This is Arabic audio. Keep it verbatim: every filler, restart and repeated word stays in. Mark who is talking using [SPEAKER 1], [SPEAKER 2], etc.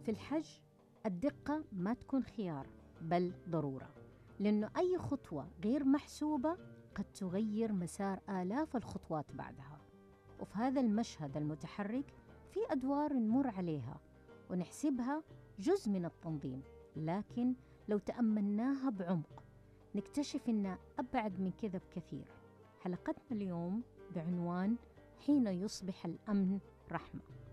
[SPEAKER 1] في الحج الدقة ما تكون خيار بل ضرورة، لأنه أي خطوة غير محسوبة قد تغير مسار آلاف الخطوات بعدها. وفي هذا المشهد المتحرك في أدوار نمر عليها ونحسبها جزء من التنظيم، لكن لو تأملناها بعمق نكتشف إنها أبعد من كذا بكثير. حلقتنا اليوم بعنوان حين يصبح الأمن رحمة.